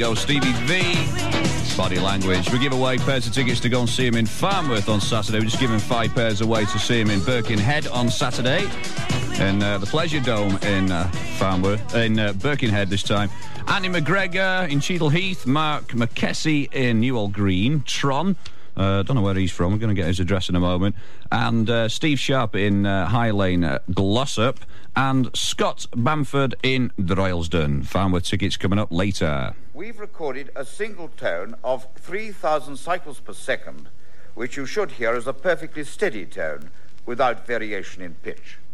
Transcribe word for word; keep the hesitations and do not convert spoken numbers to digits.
Go Stevie V, Body Language. We give away pairs of tickets to go and see him in Farnworth on Saturday. We're just giving five pairs away to see him in Birkenhead on Saturday. In uh, the Pleasure Dome in uh, Farnworth, in uh, Birkenhead this time. Andy McGregor in Cheadle Heath, Mark McKessie in Newell Green, Tron. Uh, don't know where he's from. We're going to get his address in a moment. And uh, Steve Sharp in uh, High Lane, uh, Glossop. And Scott Bamford in Droylsden. Farnworth tickets coming up later. We've recorded a single tone of three thousand cycles per second, which you should hear as a perfectly steady tone without variation in pitch.